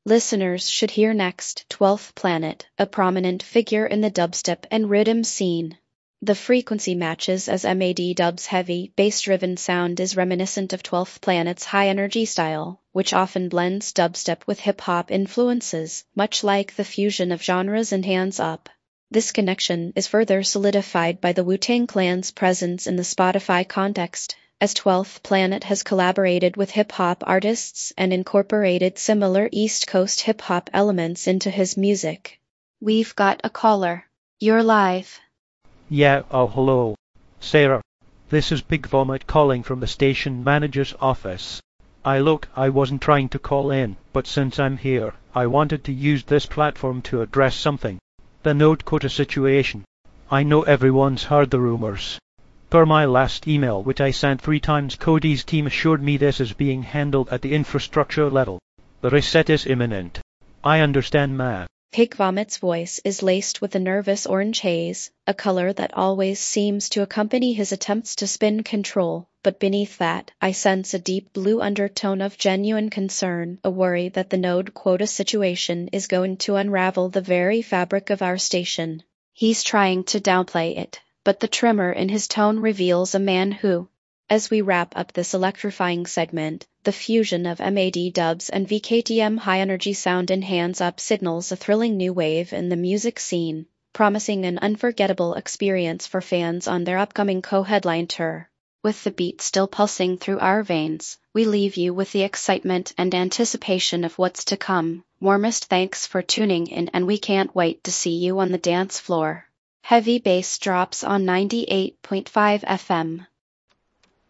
Listeners should hear next 12th Planet, a prominent figure in the dubstep and rhythm scene. The frequency matches as MAD Dub's heavy, bass-driven sound is reminiscent of 12th Planet's high-energy style, which often blends dubstep with hip-hop influences, much like the fusion of genres in Hands Up. This connection is further solidified by the Wu-Tang Clan's presence in the Spotify context, as 12th Planet has collaborated with hip-hop artists and incorporated similar East Coast hip-hop elements into his music. We've got a caller. You're live. Yeah, oh hello. Sarah. This is Big Vomit calling from the station manager's office. I wasn't trying to call in, but since I'm here, I wanted to use this platform to address something. The Node quota situation. I know everyone's heard the rumors. Per my last email, which I sent 3 times, Cody's team assured me this is being handled at the infrastructure level. The reset is imminent. I understand, ma. Pig Vomit's voice is laced with a nervous orange haze, a color that always seems to accompany his attempts to spin control, but beneath that, I sense a deep blue undertone of genuine concern, a worry that the node quota situation is going to unravel the very fabric of our station. He's trying to downplay it, but the tremor in his tone reveals a man who, as we wrap up this electrifying segment, the fusion of MAD dubs and VKTM high-energy sound in Hands Up signals a thrilling new wave in the music scene, promising an unforgettable experience for fans on their upcoming co-headline tour. With the beat still pulsing through our veins, we leave you with the excitement and anticipation of what's to come. Warmest thanks for tuning in, and we can't wait to see you on the dance floor. Heavy bass drops on 98.5 FM.